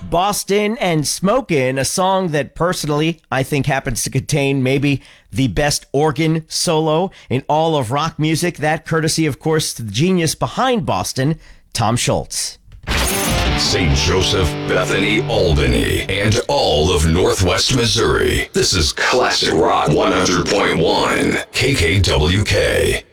Boston and Smokin', a song that personally I think happens to contain maybe the best organ solo in all of rock music. That courtesy, of course, to the genius behind Boston, Tom Scholz. St. Joseph, Bethany, Albany, and all of Northwest Missouri. This is Classic Rock 100.1 KKWK.